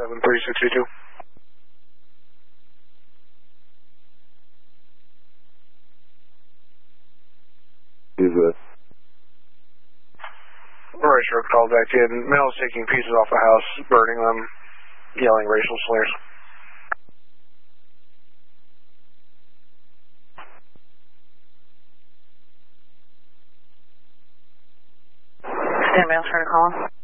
3622. Who's that? Roy Stroke called back in. Male's taking pieces off the house, burning them, yelling racial slurs. Stand by, I'll try to call him.